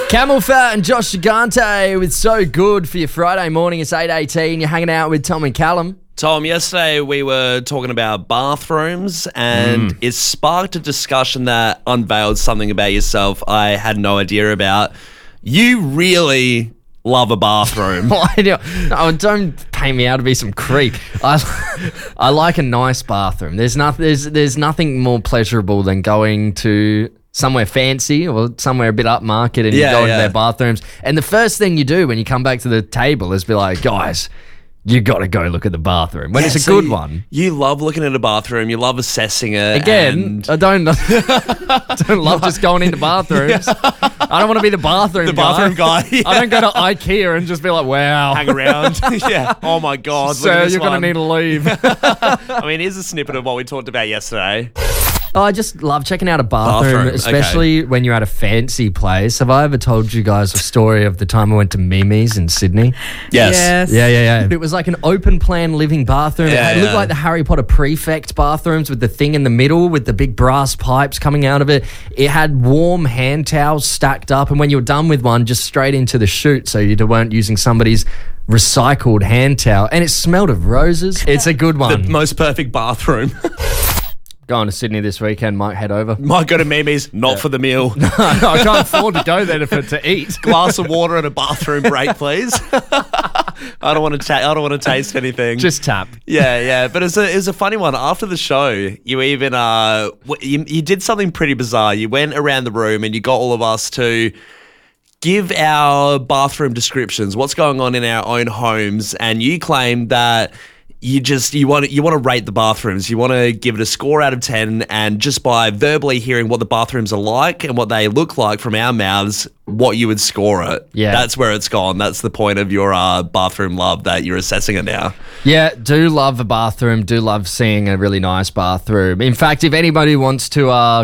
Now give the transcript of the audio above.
Camel Fat and Josh Gigante with So Good for your Friday morning. It's 8:18. You're hanging out with Tom and Callum. Tom, yesterday we were talking about bathrooms and it sparked a discussion that unveiled something about yourself I had no idea about. You really love a bathroom. No, don't paint me out to be some creep. I like a nice bathroom. There's nothing more pleasurable than going to somewhere fancy or somewhere a bit upmarket and you go into their bathrooms. And the first thing you do when you come back to the table is be like, guys, you got to go look at the bathroom when it's a good one. You love looking at a bathroom. You love assessing it. Again, I don't love just going into bathrooms. I don't want to be the bathroom guy. Yeah. I don't go to IKEA and just be like, wow. Hang around. Yeah. Oh, my God. Sir, you're going to need to leave. I mean, here's a snippet of what we talked about yesterday. Oh, I just love checking out a bathroom, especially when you're at a fancy place. Have I ever told you guys a story of the time I went to Mimi's in Sydney? Yes. Yeah. It was like an open plan living bathroom. It looked like the Harry Potter prefect bathrooms with the thing in the middle with the big brass pipes coming out of it. It had warm hand towels stacked up, and when you were done with one, just straight into the chute so you weren't using somebody's recycled hand towel. And it smelled of roses. It's a good one. The most perfect bathroom. Going to Sydney this weekend, might head over. Might go to Mimi's, not for the meal. No, I can't afford to go there to eat. Glass of water and a bathroom break, please. I don't want to taste anything. Just tap. Yeah. But it was a funny one. After the show, you even you did something pretty bizarre. You went around the room and you got all of us to give our bathroom descriptions, what's going on in our own homes, and you claimed that you want to rate the bathrooms. You want to give it a score out of 10, and just by verbally hearing what the bathrooms are like and what they look like from our mouths, what you would score it. Yeah. That's where it's gone. That's the point of your bathroom love, that you're assessing it now. Yeah, do love a bathroom. Do love seeing a really nice bathroom. In fact, if anybody wants to